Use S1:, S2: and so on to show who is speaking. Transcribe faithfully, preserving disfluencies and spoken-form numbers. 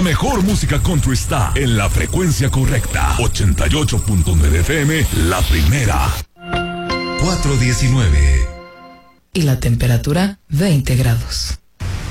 S1: La mejor música country está en la frecuencia correcta. ochenta y ocho punto nueve F M, la primera.
S2: cuatro diecinueve.
S3: Y la temperatura, veinte grados.